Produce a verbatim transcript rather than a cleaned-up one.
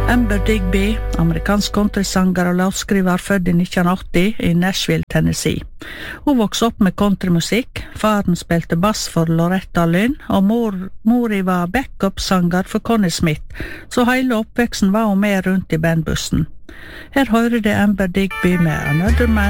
Amber Digby, amerikansk countrysanger og låtskriver født i nitten åtti i Nashville, Tennessee. Hun vokste opp med countrymusikk, faren spilte bass for Loretta Lynn, og mor, mori var backup-sanger for Connie Smith, så hele oppveksten var hun med rundt i bandbussen. Her hører det Amber Digby med Another Man